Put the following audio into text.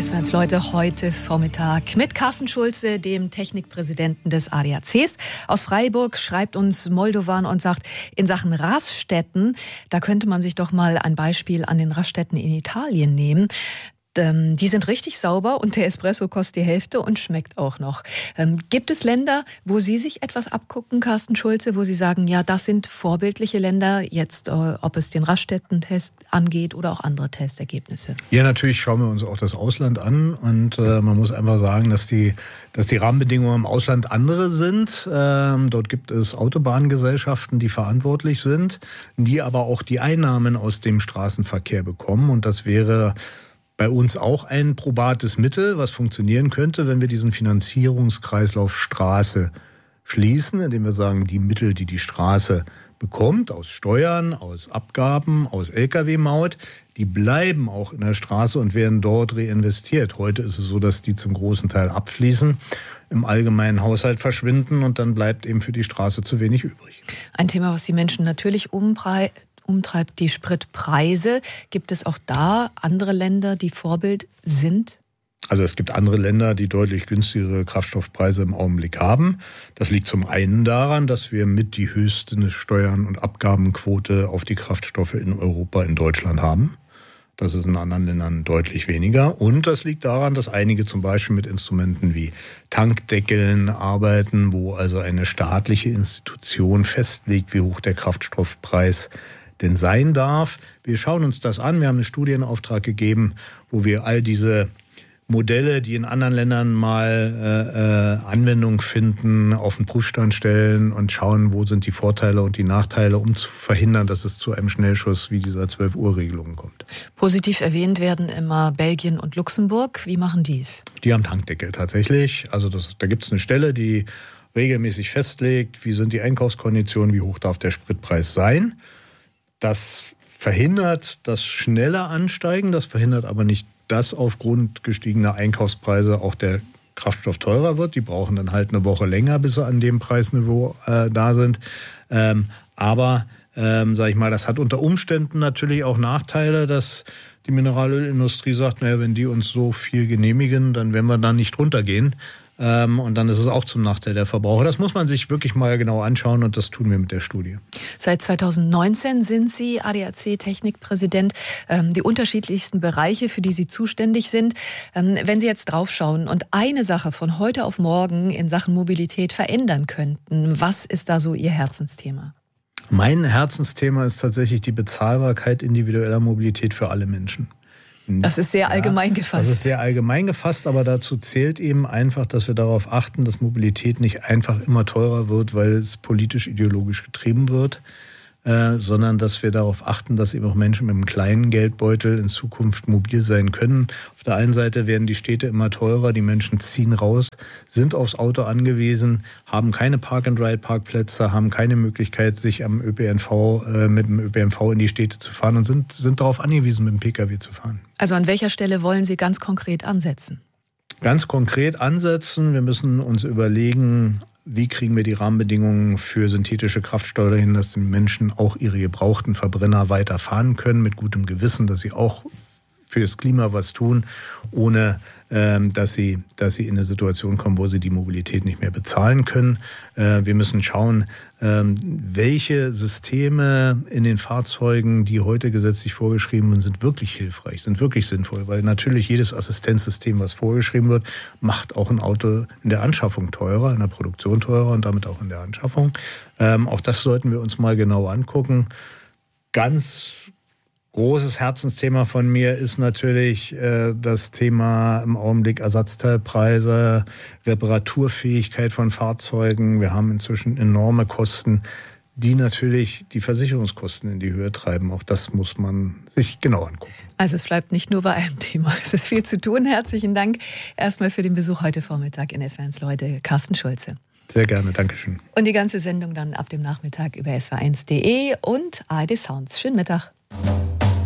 SWR1 Leute heute Vormittag mit Carsten Schulze, dem Technikpräsidenten des ADACs. Aus Freiburg schreibt uns Moldovan und sagt, in Sachen Raststätten, da könnte man sich doch mal ein Beispiel an den Raststätten in Italien nehmen. Die sind richtig sauber und der Espresso kostet die Hälfte und schmeckt auch noch. Gibt es Länder, wo Sie sich etwas abgucken, Carsten Schulze, wo Sie sagen, ja, das sind vorbildliche Länder, jetzt ob es den Raststättentest angeht oder auch andere Testergebnisse? Ja, natürlich schauen wir uns auch das Ausland an und man muss einfach sagen, dass die Rahmenbedingungen im Ausland andere sind. Dort gibt es Autobahngesellschaften, die verantwortlich sind, die aber auch die Einnahmen aus dem Straßenverkehr bekommen, und das wäre bei uns auch ein probates Mittel, was funktionieren könnte, wenn wir diesen Finanzierungskreislauf Straße schließen, indem wir sagen, die Mittel, die die Straße bekommt, aus Steuern, aus Abgaben, aus Lkw-Maut, die bleiben auch in der Straße und werden dort reinvestiert. Heute ist es so, dass die zum großen Teil abfließen, im allgemeinen Haushalt verschwinden und dann bleibt eben für die Straße zu wenig übrig. Ein Thema, was die Menschen natürlich umtreibt, die Spritpreise. Gibt es auch da andere Länder, die Vorbild sind? Also es gibt andere Länder, die deutlich günstigere Kraftstoffpreise im Augenblick haben. Das liegt zum einen daran, dass wir mit die höchste Steuern- und Abgabenquote auf die Kraftstoffe in Europa in Deutschland haben. Das ist in anderen Ländern deutlich weniger. Und das liegt daran, dass einige zum Beispiel mit Instrumenten wie Tankdeckeln arbeiten, wo also eine staatliche Institution festlegt, wie hoch der Kraftstoffpreis denn sein darf. Wir schauen uns das an. Wir haben einen Studienauftrag gegeben, wo wir all diese Modelle, die in anderen Ländern mal Anwendung finden, auf den Prüfstand stellen und schauen, wo sind die Vorteile und die Nachteile, um zu verhindern, dass es zu einem Schnellschuss wie dieser 12-Uhr-Regelung kommt. Positiv erwähnt werden immer Belgien und Luxemburg. Wie machen die es? Die haben Tankdeckel tatsächlich. Also da gibt es eine Stelle, die regelmäßig festlegt, wie sind die Einkaufskonditionen, wie hoch darf der Spritpreis sein. Das verhindert das schnelle Ansteigen, das verhindert aber nicht, dass aufgrund gestiegener Einkaufspreise auch der Kraftstoff teurer wird. Die brauchen dann halt eine Woche länger, bis sie an dem Preisniveau da sind. Aber sage ich mal, das hat unter Umständen natürlich auch Nachteile, dass die Mineralölindustrie sagt, naja, wenn die uns so viel genehmigen, dann werden wir da nicht runtergehen. Und dann ist es auch zum Nachteil der Verbraucher. Das muss man sich wirklich mal genau anschauen und das tun wir mit der Studie. Seit 2019 sind Sie ADAC-Technikpräsident. Die unterschiedlichsten Bereiche, für die Sie zuständig sind. Wenn Sie jetzt draufschauen und eine Sache von heute auf morgen in Sachen Mobilität verändern könnten, was ist da so Ihr Herzensthema? Mein Herzensthema ist tatsächlich die Bezahlbarkeit individueller Mobilität für alle Menschen. Das ist sehr allgemein gefasst. Das ist sehr allgemein gefasst, aber dazu zählt eben einfach, dass wir darauf achten, dass Mobilität nicht einfach immer teurer wird, weil es politisch-ideologisch getrieben wird, sondern dass wir darauf achten, dass eben auch Menschen mit einem kleinen Geldbeutel in Zukunft mobil sein können. Auf der einen Seite werden die Städte immer teurer, die Menschen ziehen raus, sind aufs Auto angewiesen, haben keine Park-and-Ride-Parkplätze, haben keine Möglichkeit, sich mit dem ÖPNV in die Städte zu fahren und sind darauf angewiesen, mit dem Pkw zu fahren. Also an welcher Stelle wollen Sie ganz konkret ansetzen? Ganz konkret ansetzen. Wir müssen uns überlegen, wie kriegen wir die Rahmenbedingungen für synthetische Kraftstoffe hin, dass die Menschen auch ihre gebrauchten Verbrenner weiter fahren können, mit gutem Gewissen, dass sie auch für das Klima was tun, ohne dass sie in eine Situation kommen, wo sie die Mobilität nicht mehr bezahlen können. Wir müssen schauen, welche Systeme in den Fahrzeugen, die heute gesetzlich vorgeschrieben sind, wirklich hilfreich, sind wirklich sinnvoll. Weil natürlich jedes Assistenzsystem, was vorgeschrieben wird, macht auch ein Auto in der Anschaffung teurer, in der Produktion teurer und damit auch in der Anschaffung. Auch das sollten wir uns mal genau angucken. Ganz großes Herzensthema von mir ist natürlich das Thema im Augenblick Ersatzteilpreise, Reparaturfähigkeit von Fahrzeugen. Wir haben inzwischen enorme Kosten, die natürlich die Versicherungskosten in die Höhe treiben. Auch das muss man sich genau angucken. Also es bleibt nicht nur bei einem Thema. Es ist viel zu tun. Herzlichen Dank erstmal für den Besuch heute Vormittag in SWR1 Leute, Carsten Schulze. Sehr gerne, Dankeschön. Und die ganze Sendung dann ab dem Nachmittag über swr1.de und ARD Sounds. Schönen Mittag.